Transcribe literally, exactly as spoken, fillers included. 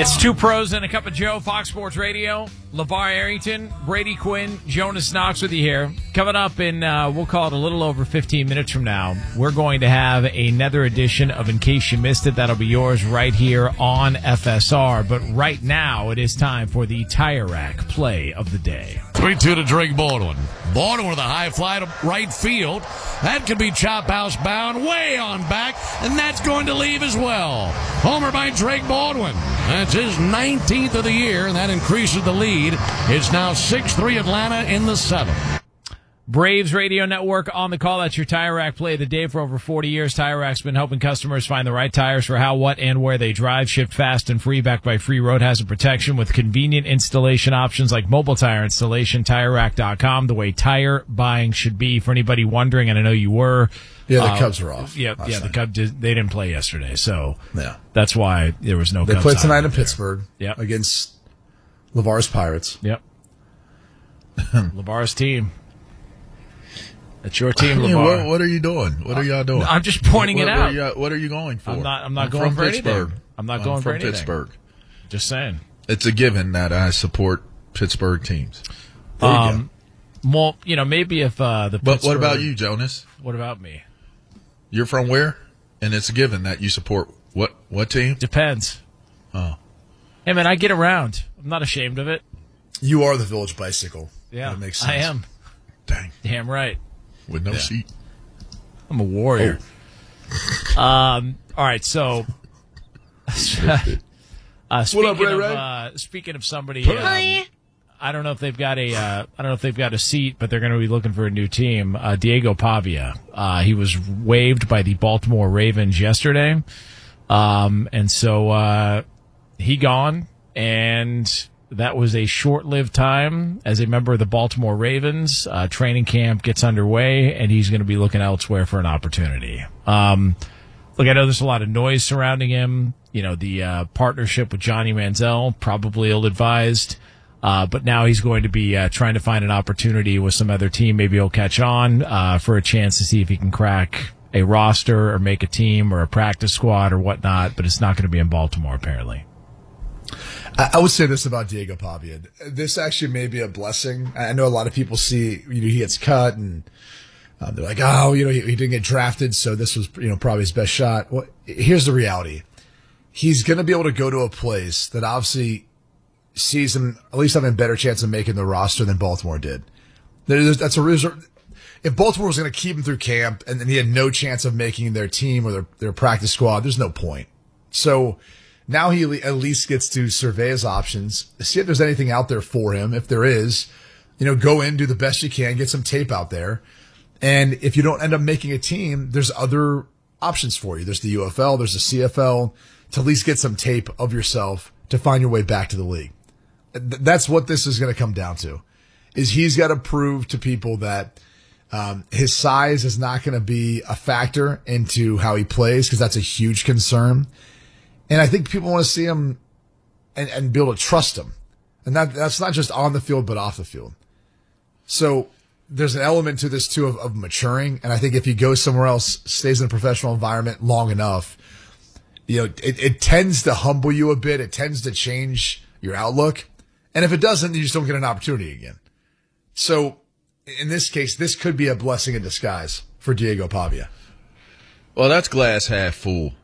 It's two pros and a cup of Joe, Fox Sports Radio. LeVar Arrington, Brady Quinn, Jonas Knox with you here. Coming up in, uh, we'll call it a little over fifteen minutes from now, we're going to have another edition of In Case You Missed It. That'll be yours right here on F S R. But right now, it is time for the Tire Rack play of the day. three two to Drake Baldwin. Baldwin with a high fly to right field. That could be chop house bound way on back, and that's going to leave as well. Homer by Drake Baldwin. That's his nineteenth of the year, and that increases the lead. It's now six three Atlanta in the seventh. Braves Radio Network on the call. That's your Tire Rack play of the day. For over forty years, Tire Rack's been helping customers find the right tires for how, what, and where they drive. Shipped fast and free, backed by free road hazard protection with convenient installation options like mobile tire installation. Tire Rack dot com, the way tire buying should be. For anybody wondering, and I know you were. Yeah, the uh, Cubs are off. Yeah, yeah, the Cubs did, they didn't play yesterday, so yeah. That's why there was no They Cubs play tonight in there. Pittsburgh Yep. against LeVar's Pirates. Yep. LeVar's team. That's your team, I mean, LeVar. what, what are you doing? What are y'all doing? I'm just pointing what, it what out. Are you, what are you going for? I'm not. I'm not I'm going from for Pittsburgh. anything. I'm not I'm going for from anything. Pittsburgh. Just saying. It's a given that I support Pittsburgh teams. There you Um, well, you know, maybe if uh, the But what about Pittsburgh- you, Jonas? What about me? You're from where? And it's a given that you support what what team? Depends. Oh. Hey, man, I get around. I'm not ashamed of it. You are the Village Bicycle. Yeah, That makes sense. I am. Dang. Damn right. With no Yeah. seat. I'm a warrior. Um. All right. So, uh, speaking up, Ray of Ray? uh, speaking of somebody, um, I don't know if they've got a uh, I don't know if they've got a seat, but they're going to be looking for a new team. Uh, Diego Pavia. Uh, he was waived by the Baltimore Ravens yesterday, um, and so uh, he gone, and that was a short-lived time as a member of the Baltimore Ravens. Uh, training camp gets underway, and he's going to be looking elsewhere for an opportunity. Um, look, I know there's a lot of noise surrounding him. You know, the uh, partnership with Johnny Manziel, probably ill-advised. Uh, but now he's going to be uh, trying to find an opportunity with some other team. Maybe he'll catch on uh, for a chance to see if he can crack a roster or make a team or a practice squad or whatnot. But it's not going to be in Baltimore, apparently. I I would say this about Diego Pavia. This actually may be a blessing. I know a lot of people see, you know, he gets cut and uh, they're like, oh, you know, he, he didn't get drafted, so this was, you know, probably his best shot. Well, here's the reality. He's going to be able to go to a place that obviously sees him at least having a better chance of making the roster than Baltimore did. There's, that's a reserve. If Baltimore was going to keep him through camp and then he had no chance of making their team or their, their practice squad, there's no point. So now he at least gets to survey his options, see if there's anything out there for him. If there is, you know, go in, do the best you can, get some tape out there. And if you don't end up making a team, there's other options for you. There's the U F L, there's the C F L, to at least get some tape of yourself to find your way back to the league. That's what this is going to come down to, is he's got to prove to people that um, his size is not going to be a factor into how he plays, because that's a huge concern. And I think people want to see him and, and be able to trust him. And that that's not just on the field, but off the field. So there's an element to this, too, of, of maturing. And I think if he goes somewhere else, stays in a professional environment long enough, you know, it, it tends to humble you a bit. It tends to change your outlook. And if it doesn't, you just don't get an opportunity again. So in this case, this could be a blessing in disguise for Diego Pavia. Well, that's glass half full.